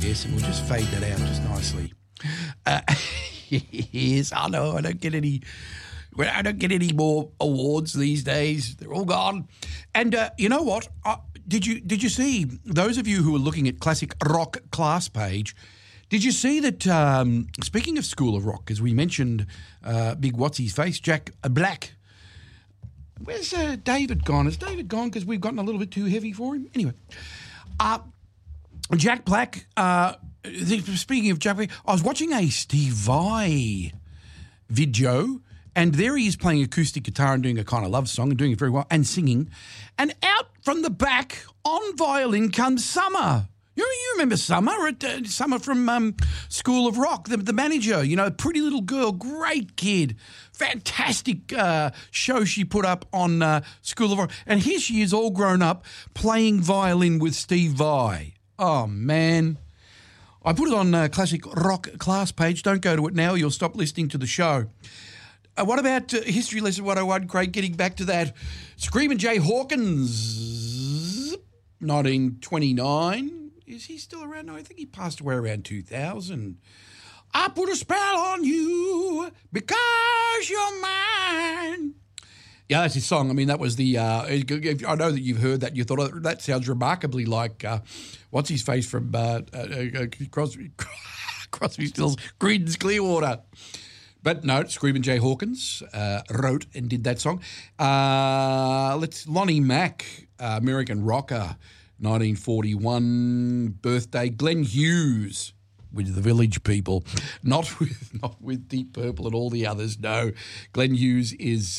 Yes, and we'll just fade that out just nicely. Yes, I know I don't get any more awards these days. They're all gone. And you know what? Did you see, those of you who are looking at Classic Rock class page, did you see that, speaking of School of Rock, as we mentioned, Big What's-His-Face, Jack Black. Where's David gone? Is David gone because we've gotten a little bit too heavy for him? Anyway, Jack Black, speaking of Jack Black, I was watching a Steve Vai video, and there he is playing acoustic guitar and doing a kind of love song and doing it very well and singing. And out from the back on violin comes Summer. You remember Summer? Summer from School of Rock, the manager, pretty little girl, great kid, fantastic show she put up on School of Rock. And here she is all grown up playing violin with Steve Vai. Oh, man. I put it on Classic Rock class page. Don't go to it now. You'll stop listening to the show. What about History Lesson 101, Craig? Getting back to that. Screamin' Jay Hawkins, 1929. Is he still around? No, I think he passed away around 2000. I put a spell on you because you're mine. Yeah, that's his song. I mean, that was the, I know that you've heard that. You thought, oh, that sounds remarkably like, what's-his-face from Crosby, Stills, Creedence Clearwater. But no, Screamin' Jay Hawkins wrote and did that song. Lonnie Mack, American rocker, 1941 birthday. Glenn Hughes with the Village People, not with Deep Purple and all the others. No, Glenn Hughes is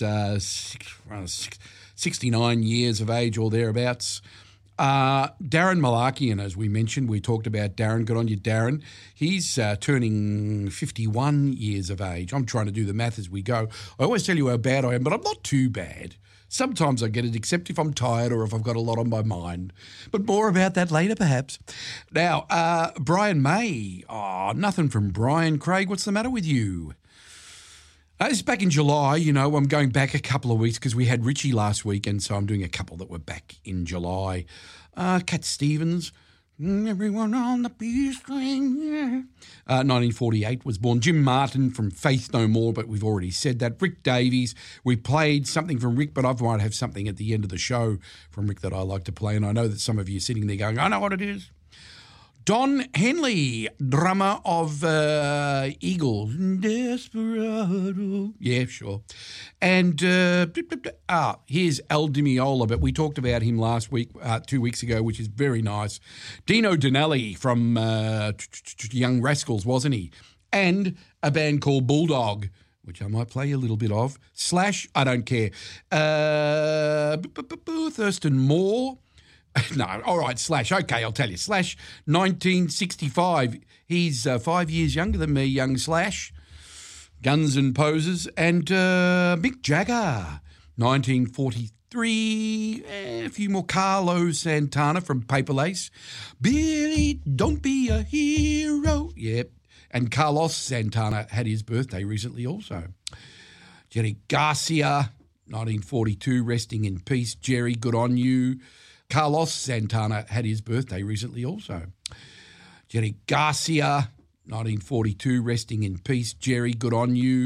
69 years of age or thereabouts. Darren Malakian, as we mentioned, we talked about Darren. Good on you, Darren. He's turning 51 years of age. I'm trying to do the math as we go. I always tell you how bad I am, but I'm not too bad. Sometimes I get it, except if I'm tired or if I've got a lot on my mind. But more about that later, perhaps. Now, Brian May. Oh, nothing from Brian. Craig, what's the matter with you? This is back in July. I'm going back a couple of weeks because we had Richie last week, and so I'm doing a couple that were back in July. Cat Stevens. Everyone on the B string, yeah. 1948 was born. Jim Martin from Faith No More, but we've already said that. Rick Davies. We played something from Rick, but I might have something at the end of the show from Rick that I like to play, and I know that some of you are sitting there going, I know what it is. Don Henley, drummer of Eagles. Desperado. Yeah, sure. And here's Al Di Meola, but we talked about him last week, 2 weeks ago, which is very nice. Dino Dinelli from Young Rascals, wasn't he? And a band called Bulldog, which I might play a little bit of. Slash, I don't care. Thurston Moore. No, all right, Slash. Okay, I'll tell you. Slash, 1965. He's 5 years younger than me, young Slash. Guns and Poses. And Mick Jagger, 1943. A few more. Carlos Santana from Paper Lace. Billy, don't be a hero. Yep. And Carlos Santana had his birthday recently also. Jerry Garcia, 1942, resting in peace. Jerry, good on you. Carlos Santana had his birthday recently also. Jerry Garcia, 1942, resting in peace. Jerry, good on you.